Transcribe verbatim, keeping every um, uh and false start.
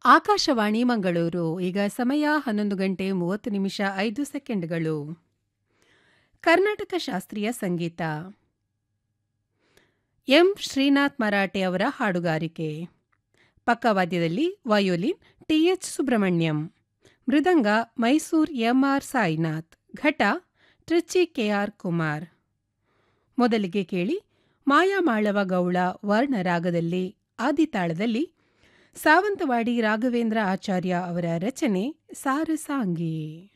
ಆಕಾಶವಾಣಿ ಮಂಗಳೂರು. ಈಗ ಸಮಯ ಹನ್ನೊಂದು ಗಂಟೆ ಮೂವತ್ತು ನಿಮಿಷ ಐದು ಸೆಕೆಂಡ್ಗಳು. ಕರ್ನಾಟಕ ಶಾಸ್ತ್ರೀಯ ಸಂಗೀತ. ಎಂ ಶ್ರೀನಾಥ್ ಮರಾಠೆ ಅವರ ಹಾಡುಗಾರಿಕೆ. ಪಕ್ಕವಾದ್ಯದಲ್ಲಿ ವಯೋಲಿನ್ ಟಿ ಎಚ್ ಸುಬ್ರಹ್ಮಣ್ಯಂ, ಮೃದಂಗ ಮೈಸೂರ್ ಎಂ ಆರ್ ಸಾಯಿನಾಥ್, ಘಟ ಟ್ರಿಚಿ ಕೆ ಆರ್ ಕುಮಾರ್. ಮೊದಲಿಗೆ ಕೇಳಿ ಮಾಯಾಮಾಳವ ಗೌಳ ವರ್ಣರಾಗದಲ್ಲಿ ಆದಿತಾಳದಲ್ಲಿ ಸಾವಂತವಾಡಿ ರಾಘವೇಂದ್ರ ಆಚಾರ್ಯ ಅವರ ರಚನೆ ಸಾರಸಾಂಗಿ.